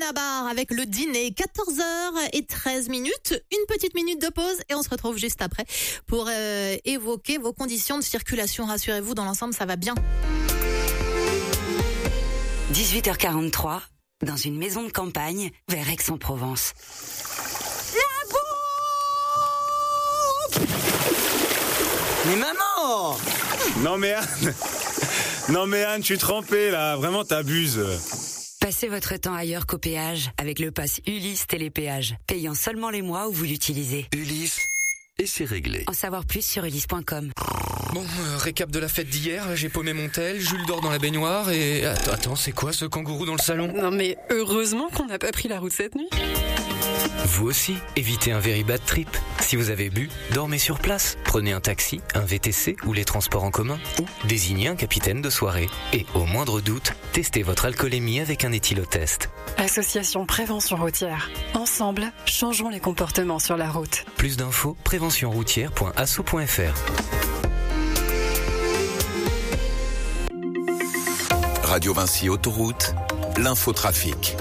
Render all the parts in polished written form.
Benabar avec le dîner, 14h13. Une petite minute de pause et on se retrouve juste après pour évoquer vos conditions de circulation. Rassurez-vous, dans l'ensemble, ça va bien. 18h43, dans une maison de campagne, vers Aix-en-Provence. La bouffe! Mais maman! Non mais Anne, je suis trempé là, vraiment t'abuses. Passez votre temps ailleurs qu'au péage avec le pass Ulysse Télépéage, payant seulement les mois où vous l'utilisez. Ulysse, et c'est réglé. En savoir plus sur ulysse.com. Bon, récap de la fête d'hier, j'ai paumé mon tel, Jules dort dans la baignoire et... Attends, c'est quoi ce kangourou dans le salon? Non mais heureusement qu'on n'a pas pris la route cette nuit. Vous aussi, évitez un very bad trip. Si vous avez bu, dormez sur place. Prenez un taxi, un VTC ou les transports en commun. Ou désignez un capitaine de soirée. Et au moindre doute, testez votre alcoolémie avec un éthylotest. Association Prévention Routière. Ensemble, changeons les comportements sur la route. Plus d'infos, préventionroutière.asso.fr. Radio Vinci Autoroute, l'infotrafic.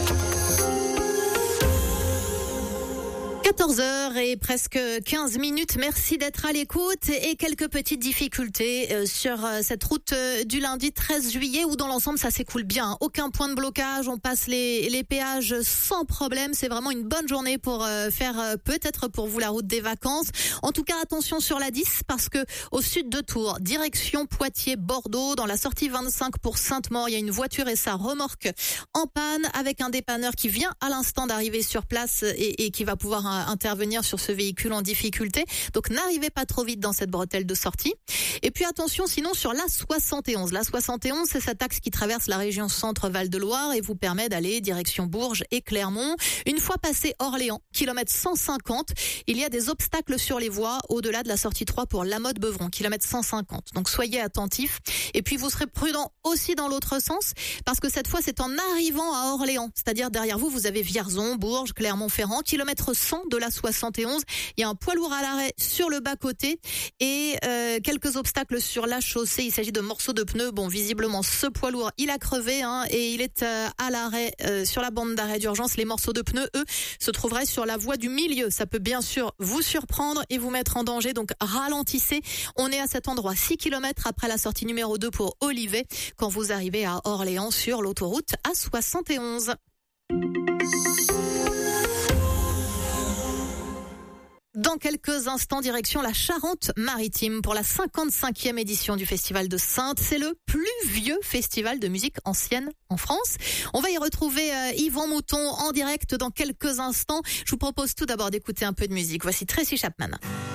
14h et presque 15 minutes. Merci d'être à l'écoute et quelques petites difficultés sur cette route du lundi 13 juillet où dans l'ensemble ça s'écoule bien. Aucun point de blocage, on passe les péages sans problème. C'est vraiment une bonne journée pour faire peut-être pour vous la route des vacances. En tout cas, attention sur la 10 parce que au sud de Tours, direction Poitiers-Bordeaux, dans la sortie 25 pour Sainte-Maure, il y a une voiture et sa remorque en panne avec un dépanneur qui vient à l'instant d'arriver sur place et qui va pouvoir intervenir sur ce véhicule en difficulté. Donc n'arrivez pas trop vite dans cette bretelle de sortie. Et puis attention sinon sur la 71. La 71, c'est cet axe qui traverse la région centre Val-de-Loire et vous permet d'aller direction Bourges et Clermont. Une fois passé Orléans, kilomètre 150, il y a des obstacles sur les voies au-delà de la sortie 3 pour Lamotte-Beuvron, kilomètre 150. Donc soyez attentifs. Et puis vous serez prudents aussi dans l'autre sens parce que cette fois c'est en arrivant à Orléans. C'est-à-dire derrière vous, vous avez Vierzon, Bourges, Clermont-Ferrand, kilomètre 100 de la 71. Il y a un poids lourd à l'arrêt sur le bas-côté et quelques obstacles sur la chaussée. Il s'agit de morceaux de pneus. Bon, visiblement, ce poids lourd, il a crevé et il est à l'arrêt sur la bande d'arrêt d'urgence. Les morceaux de pneus, eux, se trouveraient sur la voie du milieu. Ça peut bien sûr vous surprendre et vous mettre en danger. Donc, ralentissez. On est à cet endroit 6 km après la sortie numéro 2 pour Olivet quand vous arrivez à Orléans sur l'autoroute A71. Dans quelques instants, direction la Charente-Maritime pour la 55e édition du Festival de Saintes. C'est le plus vieux festival de musique ancienne en France. On va y retrouver Yvan Mouton en direct dans quelques instants. Je vous propose tout d'abord d'écouter un peu de musique. Voici Tracy Chapman.